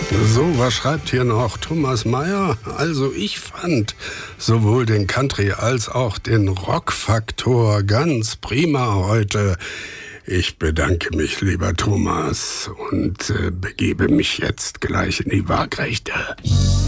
So, was schreibt hier noch Thomas Meyer? Also ich fand sowohl den Country als auch den Rockfaktor ganz prima heute. Ich bedanke mich, lieber Thomas, und begebe mich jetzt gleich in die Waagrechte.